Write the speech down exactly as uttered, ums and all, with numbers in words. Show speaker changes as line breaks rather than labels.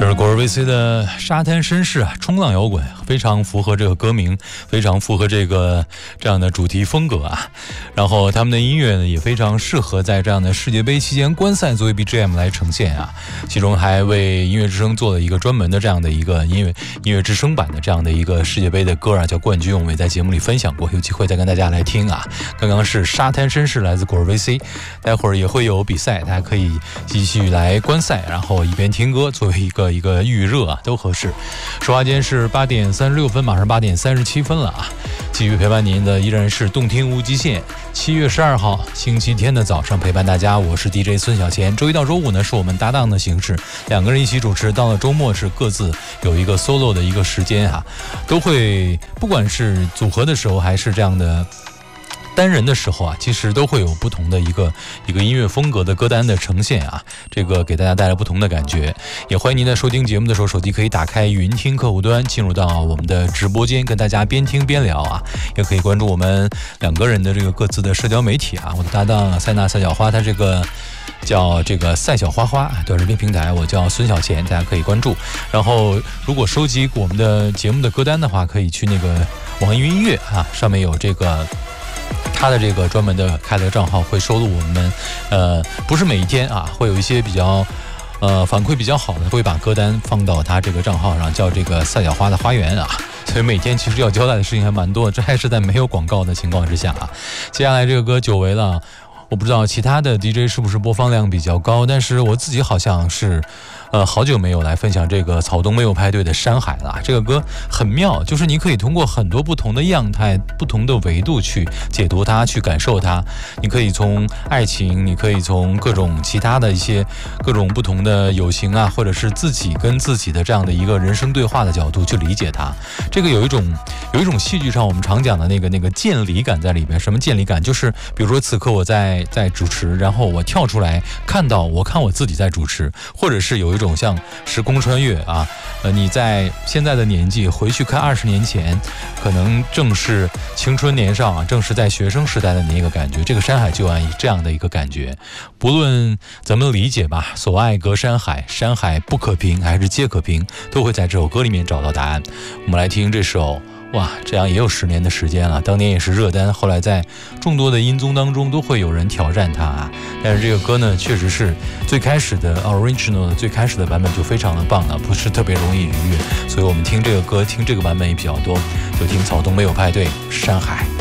这是果儿 V C 的沙滩绅士啊，冲浪摇滚，非常符合这个歌名，非常符合这个这样的主题风格啊。然后他们的音乐呢，也非常适合在这样的世界杯期间观赛作为 B G M 来呈现啊。其中还为音乐之声做了一个专门的这样的一个音乐音乐之声版的这样的一个世界杯的歌啊，叫《冠军》，我们也在节目里分享过，有机会再跟大家来听啊。刚刚是沙滩绅士来自果儿 V C， 待会儿也会有比赛，大家可以继续来观赛，然后一边听歌，作为一个一个预热啊，都合适。说话间是八点三十六分，马上八点三十七分了啊！继续陪伴您的依然是动听无极限。七月十二号星期天的早上陪伴大家，我是 D J 孙小钱。周一到周五呢是我们搭档的形式，两个人一起主持。到了周末是各自有一个 solo 的一个时间啊，都会不管是组合的时候还是这样的单人的时候啊，其实都会有不同的一个一个音乐风格的歌单的呈现啊，这个给大家带来不同的感觉。也欢迎您在收听节目的时候，手机可以打开语音听客户端，进入到我们的直播间，跟大家边听边聊啊。也可以关注我们两个人的这个各自的社交媒体啊，我的搭档塞纳赛小花，他这个叫这个赛小花花短视频平台，我叫孙小钱，大家可以关注。然后如果收集我们的节目的歌单的话，可以去那个网易云音乐啊，上面有这个他的这个专门的开了个账号，会收录我们呃不是每一天啊，会有一些比较呃反馈比较好的，会把歌单放到他这个账号上，叫这个赛小花的花园啊。所以每天其实要交代的事情还蛮多的，这还是在没有广告的情况之下啊。接下来这个歌久违了，我不知道其他的 D J 是不是播放量比较高，但是我自己好像是呃，好久没有来分享这个草东没有派对的山海了。这个歌很妙，就是你可以通过很多不同的样态、不同的维度去解读它，去感受它。你可以从爱情，你可以从各种其他的一些各种不同的友情啊，或者是自己跟自己的这样的一个人生对话的角度去理解它。这个有一种有一种戏剧上我们常讲的那个那个见离感在里边。什么见离感？就是比如说此刻我在在主持，然后我跳出来看到我看我自己在主持，或者是有一种像时空穿越啊，呃，你在现在的年纪回去看二十年前，可能正是青春年少啊，正是在学生时代的那个感觉。这个山海旧案以这样的一个感觉，不论怎么理解吧，所爱隔山海，山海不可平还是皆可平，都会在这首歌里面找到答案。我们来听这首。哇，这样也有十年的时间了，当年也是热单，后来在众多的音综当中都会有人挑战它啊。但是这个歌呢，确实是最开始的 original 的最开始的版本就非常的棒了，不是特别容易逾越，所以我们听这个歌听这个版本也比较多，就听草东没有派对山海。